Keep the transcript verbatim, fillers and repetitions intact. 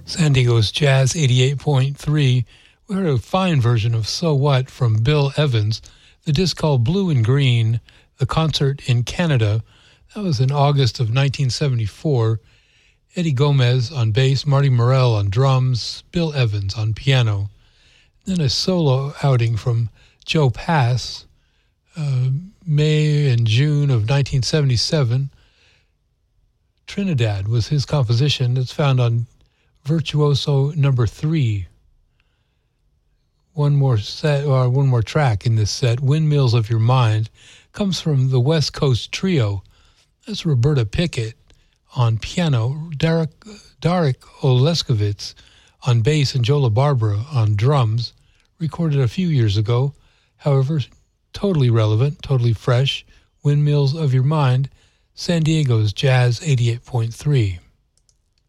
San Diego's Jazz eighty-eight point three. We heard a fine version of So What from Bill Evans, the disc called Blue and Green, the concert in Canada. That was in August of nineteen seventy-four. Eddie Gomez on bass, Marty Morell on drums, Bill Evans on piano. Then a solo outing from Joe Pass, uh, May and June of nineteen seventy-seven. Trinidad was his composition. It's found on Virtuoso number three. One more set, or one more track in this set, Windmills of Your Mind, comes from the West Coast Trio. That's Roberta Pickett on piano, Derek, Darek Oleskovitz on bass, and Joe LaBarbera on drums, recorded a few years ago. However, totally relevant, totally fresh. Windmills of Your Mind, San Diego's Jazz eighty-eight point three.